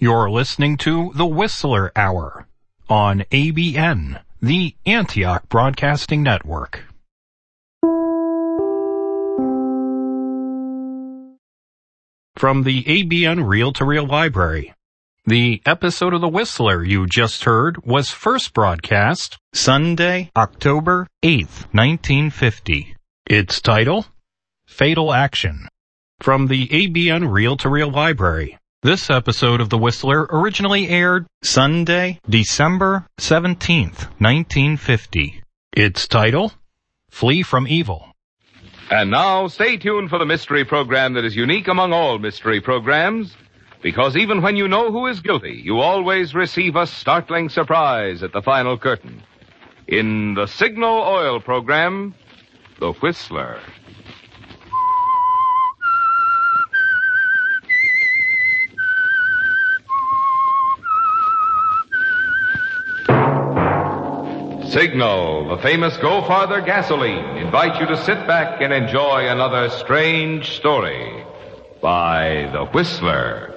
You're listening to The Whistler Hour on ABN, the Antioch Broadcasting Network. From the ABN Reel-to-Reel Library, the episode of The Whistler you just heard was first broadcast Sunday, October 8th, 1950. Its title, Fatal Action. From the ABN Reel-to-Reel Library, this episode of The Whistler originally aired Sunday, December 17th, 1950. Its title, Flee from Evil. And now, stay tuned for the mystery program that is unique among all mystery programs, because even when you know who is guilty, you always receive a startling surprise at the final curtain. In the Signal Oil program, The Whistler. Signal, the famous Go Farther gasoline, invite you to sit back and enjoy another strange story by The Whistler.